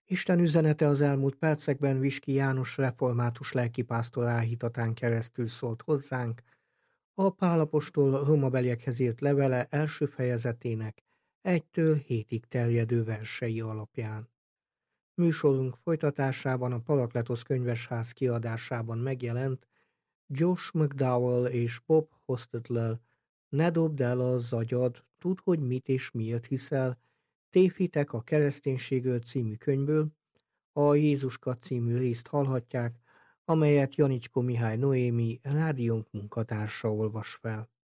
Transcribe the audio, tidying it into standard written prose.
Isten üzenete az elmúlt percekben Viski János református lelkipásztor áhítatán keresztül szólt hozzánk, a Pál apostol rómabeliekhez írt levele első fejezetének 1-7-ig terjedő versei alapján. Műsorunk folytatásában a Parakletosz könyvesház kiadásában megjelent Josh McDowell és Bob Hostetler "Ne dobd el az agyad, tudd, hogy mit és miért hiszel" tévhitek a kereszténységről című könyvből a Jézuska című részt hallhatják, amelyet Janicskó Mihály Noémi rádiónk munkatársa olvas fel.